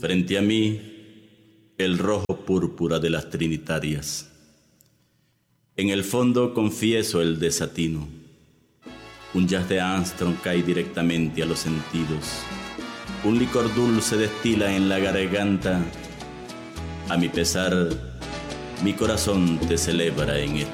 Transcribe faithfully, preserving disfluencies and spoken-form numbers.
Frente a mí, el rojo púrpura de las trinitarias. En el fondo confieso el desatino. Un jazz de Armstrong cae directamente a los sentidos. Un licor dulce destila en la garganta. A mi pesar, mi corazón te celebra en